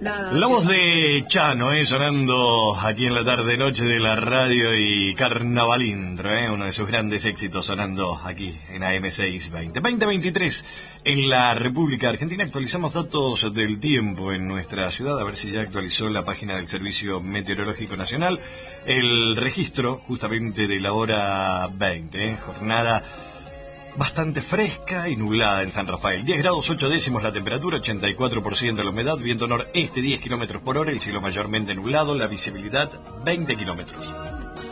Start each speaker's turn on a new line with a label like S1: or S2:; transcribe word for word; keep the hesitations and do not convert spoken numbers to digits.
S1: La voz de Chano, eh, sonando aquí en la tarde-noche de la radio, y Carnavalindro, eh, uno de sus grandes éxitos, sonando aquí en A M seiscientos veinte. veinte veintitrés en la República Argentina. Actualizamos datos del tiempo en nuestra ciudad, a ver si ya actualizó la página del Servicio Meteorológico Nacional. El registro justamente de la hora veinte, eh, jornada bastante fresca y nublada en San Rafael. diez grados ocho décimos la temperatura, ochenta y cuatro por ciento la humedad, viento noreste diez kilómetros por hora, el cielo mayormente nublado, la visibilidad veinte kilómetros.